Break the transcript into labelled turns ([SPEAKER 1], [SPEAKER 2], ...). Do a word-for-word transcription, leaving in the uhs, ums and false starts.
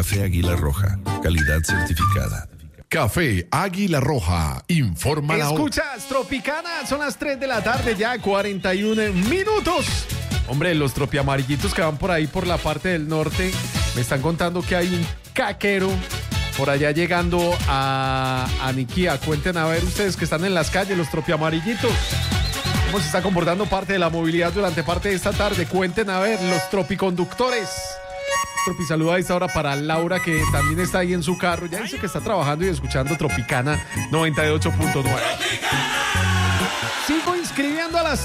[SPEAKER 1] Café Águila Roja, calidad certificada.
[SPEAKER 2] Café Águila Roja, informa la hora.
[SPEAKER 3] Escuchas Tropicana, son las tres de la tarde ya, cuarenta y uno minutos. Hombre, los tropiamarillitos que van por ahí por la parte del norte me están contando que hay un caquero por allá llegando a Aniquía. Cuenten a ver ustedes que están en las calles, los tropiamarillitos. ¿Cómo se está comportando parte de la movilidad durante parte de esta tarde? Cuenten a ver, los tropiconductores. Tropi, saluda a esta hora para Laura, que también está ahí en su carro. Ya dice que está trabajando y escuchando Tropicana noventa y ocho punto nueve. Sigo inscribiendo a las